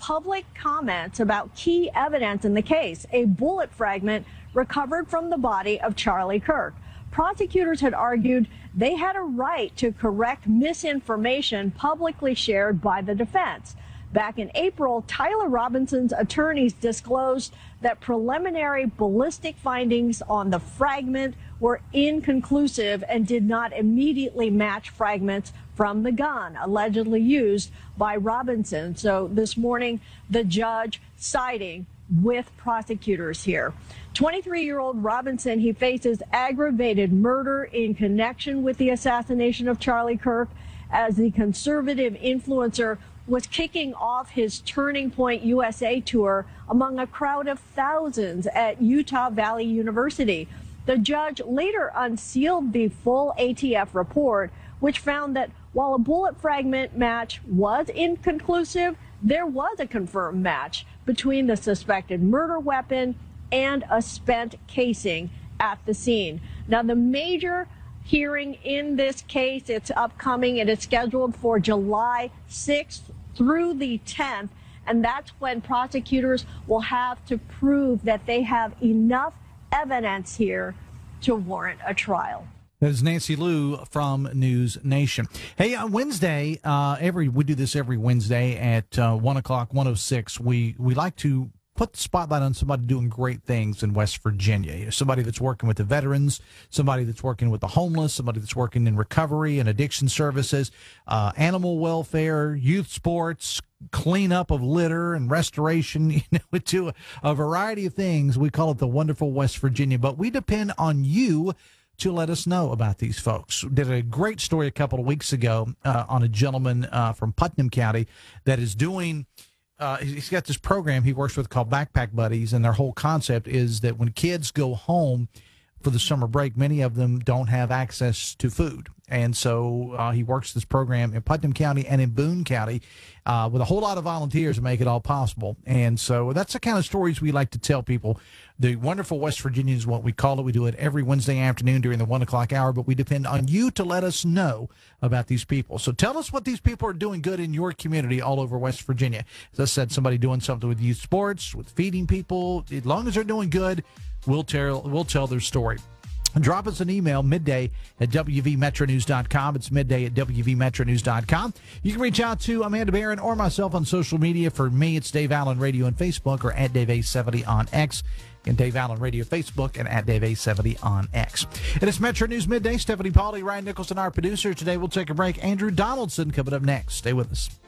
public comments about key evidence in the case, a bullet fragment recovered from the body of Charlie Kirk. Prosecutors had argued they had a right to correct misinformation publicly shared by the defense. Back in April, Tyler Robinson's attorneys disclosed that preliminary ballistic findings on the fragment were inconclusive and did not immediately match fragments from the gun allegedly used by Robinson. So this morning, the judge siding with prosecutors here. 23-year-old Robinson, he faces aggravated murder in connection with the assassination of Charlie Kirk as the conservative influencer was kicking off his Turning Point USA tour among a crowd of thousands at Utah Valley University. The judge later unsealed the full ATF report, which found that while a bullet fragment match was inconclusive, there was a confirmed match between the suspected murder weapon and a spent casing at the scene. Now, the major hearing in this case, it's upcoming. It is scheduled for July 6th through the 10th, and that's when prosecutors will have to prove that they have enough evidence here to warrant a trial. That is Nancy Liu from News Nation. Hey, on Wednesday, we do this every Wednesday at 1 o'clock, 1:06. We like to put the spotlight on somebody doing great things in West Virginia. Somebody that's working with the veterans, somebody that's working with the homeless, somebody that's working in recovery and addiction services, animal welfare, youth sports, cleanup of litter and restoration, to a variety of things. We call it the wonderful West Virginia, but we depend on you to let us know about these folks. Did a great story a couple of weeks ago on a gentleman from Putnam County that is doing he's got this program he works with called Backpack Buddies, and their whole concept is that when kids go home for the summer break, many of them don't have access to food. And so he works this program in Putnam County and in Boone County with a whole lot of volunteers to make it all possible. And so that's the kind of stories we like to tell people. The wonderful West Virginia is what we call it. We do it every Wednesday afternoon during the 1 o'clock hour, but we depend on you to let us know about these people. So tell us what these people are doing good in your community all over West Virginia. As I said, somebody doing something with youth sports, with feeding people. As long as they're doing good, we'll tell their story. Drop us an email, midday@wvmetronews.com. It's midday@wvmetronews.com. You can reach out to Amanda Barron or myself on social media. For me, it's Dave Allen Radio on Facebook or @DaveA70 on X. And Dave Allen Radio Facebook and @DaveA70 on X. It is Metro News Midday. Stephanie Pauly, Ryan Nicholson, our producer. Today we'll take a break. Andrew Donaldson coming up next. Stay with us.